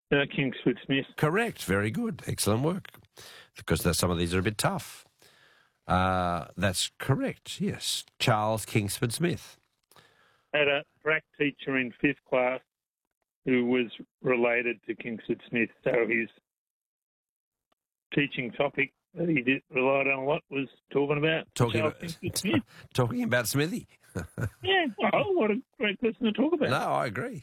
Kingsford Smith. Correct. Very good. Excellent work. Because some of these are a bit tough. That's correct, yes. Charles Kingsford Smith. Had a prac teacher in 5th class who was related to Kingsford Smith, so his teaching topic that he relied on a lot was talking about Charles Kingsford Smith. Talking about Smithy. Yeah, oh, what a great person to talk about. No, I agree.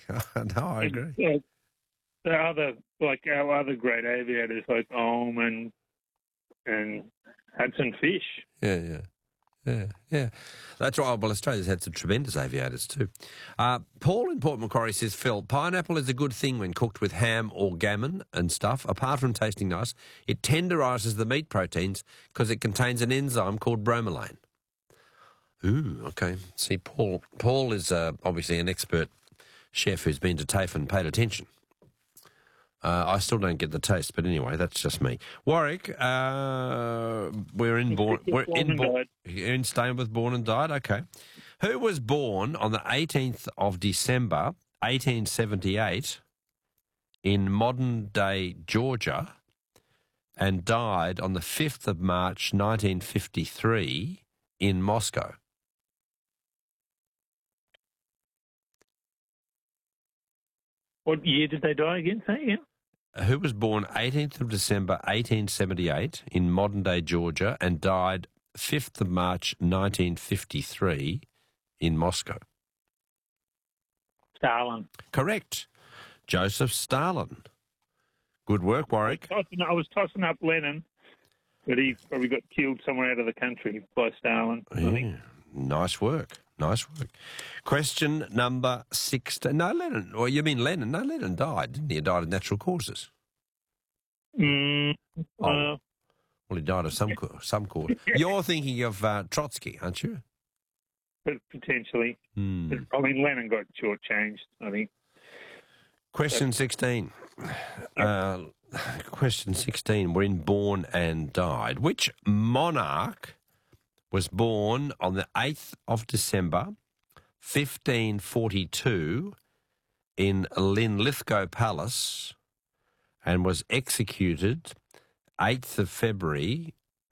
Our other great aviators like Ohm and Hudson Fish. Yeah. That's right. Well, Australia's had some tremendous aviators too. Paul in Port Macquarie says, Phil, pineapple is a good thing when cooked with ham or gammon and stuff. Apart from tasting nice, it tenderises the meat proteins because it contains an enzyme called bromelain. Ooh, okay. See, Paul is obviously an expert chef who's been to TAFE and paid attention. I still don't get the taste, but anyway, that's just me. Warwick, we're in staying with born and died. Okay, who was born on the 18th of December, 1878, in modern-day Georgia, and died on the 5th of March, 1953, in Moscow? What year did they die again? Say again. Who was born 18th of December 1878 in modern-day Georgia and died 5th of March 1953 in Moscow? Stalin. Correct. Joseph Stalin. Good work, Warwick. I was tossing up Lenin, but he probably got killed somewhere out of the country by Stalin. Yeah. Nice work. Question number 16. No, Lenin. Well, you mean Lenin? No, Lenin died, didn't he? He died of natural causes. Well, he died of some cause. You're thinking of Trotsky, aren't you? But potentially. I mean, Lenin got shortchanged, I think. Question 16. Question 16. We're in born and died. Which monarch was born on the 8th of December, 1542, in Linlithgow Palace and was executed 8th of February,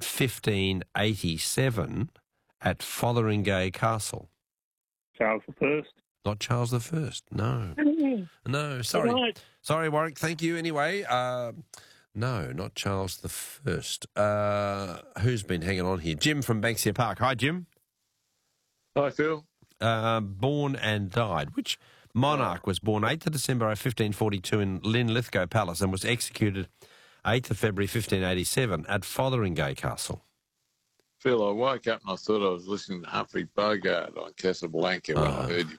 1587, at Fotheringay Castle? Charles I. Not Charles I, no. No, sorry. Right. Sorry, Warwick, thank you anyway. No, not Charles I. Who's been hanging on here? Jim from Banksia Park. Hi, Jim. Hi, Phil. Born and died. Which monarch was born 8th of December 1542 in Linlithgow Palace and was executed 8th of February 1587 at Fotheringay Castle? Phil, I woke up and I thought I was listening to Humphrey Bogart on Casablanca when I heard you.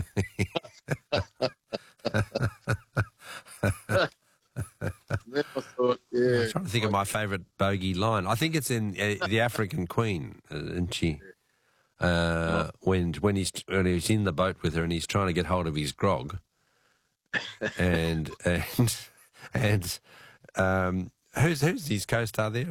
Then I thought, I'm trying to think of my favourite bogey line. I think it's in The African Queen, isn't she? When he's in the boat with her and he's trying to get hold of his grog, and who's his co-star there?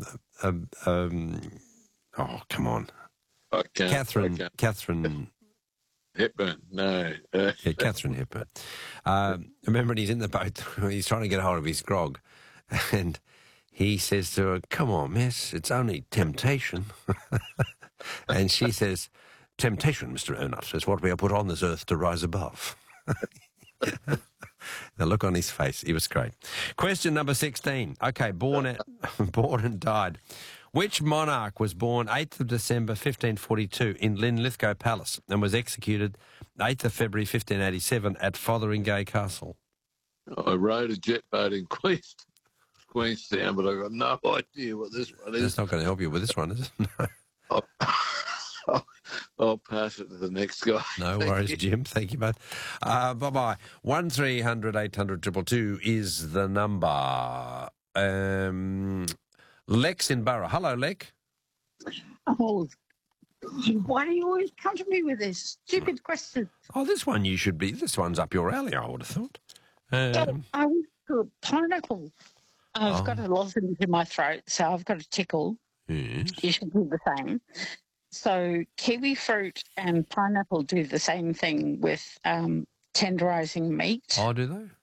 Oh, come on, Catherine Hepburn. No, yeah, Catherine Hepburn. Remember, when he's in the boat, he's trying to get hold of his grog, and he says to her, "Come on, miss, it's only temptation." And she says, "Temptation, Mr. Onut, is what we are put on this earth to rise above." The look on his face, he was great. Question number 16. Okay, born and died. Which monarch was born 8th of December 1542 in Linlithgow Palace and was executed 8th of February 1587 at Fotheringay Castle? I rode a jet boat in Queenstown, but I've got no idea what this one is. That's not going to help you with this one, is it? No. I'll pass it to the next guy. No worries, Jim. Thank you, mate. Bye-bye. 1300 800 222 is the number. Lex in Borough. Hello, Lex. Oh, why do you always come to me with this stupid question? Oh, this one's up your alley, I would have thought. I went to a pineapple. I've got a lozenge in my throat, so I've got a tickle. Yes. You should do the same. So kiwi fruit and pineapple do the same thing with tenderising meat. Oh, do they?